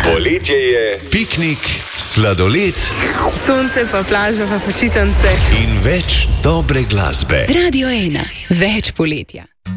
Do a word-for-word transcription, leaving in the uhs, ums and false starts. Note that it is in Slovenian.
Poletje je, piknik, sladoled, sonce pa plaža pa počitnice in več dobre glasbe. Radio ena, več poletja.